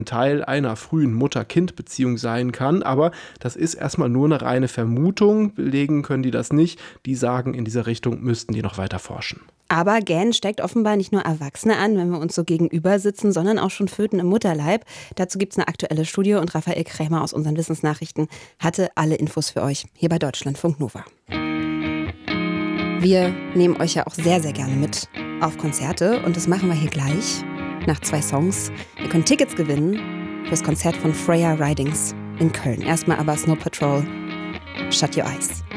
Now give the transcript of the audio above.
Teil einer frühen Mutter-Kind-Beziehung sein kann, aber das ist erstmal nur eine reine Vermutung, belegen können die das nicht. Die sagen, in dieser Richtung müssten die noch weiter forschen. Aber Gähnen steckt offenbar nicht nur Erwachsene an, wenn wir uns so gegenüber sitzen, sondern auch schon Föten im Mutterleib. Dazu gibt es eine aktuelle Studie und Raphael Krämer aus unseren Wissensnachrichten hatte alle Infos für euch hier bei Deutschlandfunk Nova. Wir nehmen euch ja auch sehr, sehr gerne mit auf Konzerte und das machen wir hier gleich nach 2 Songs. Ihr könnt Tickets gewinnen fürs Konzert von Freya Ridings in Köln. Erstmal aber Snow Patrol, Shut Your Eyes.